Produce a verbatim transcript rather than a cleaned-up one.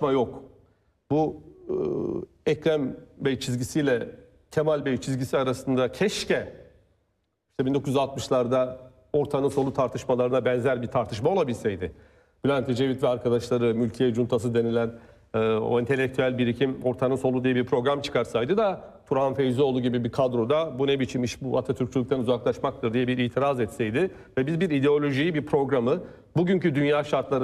tartışma yok. Bu e, Ekrem Bey çizgisiyle Kemal Bey çizgisi arasında keşke işte bin dokuz yüz altmışlarda ortanın solu tartışmalarına benzer bir tartışma olabilseydi. Bülent Ecevit ve arkadaşları mülkiye cuntası denilen e, o entelektüel birikim ortanın solu diye bir program çıkarsaydı da Turhan Feyzioğlu gibi bir kadroda bu ne biçim iş, bu Atatürkçülükten uzaklaşmaktır diye bir itiraz etseydi ve biz bir ideolojiyi, bir programı bugünkü dünya şartları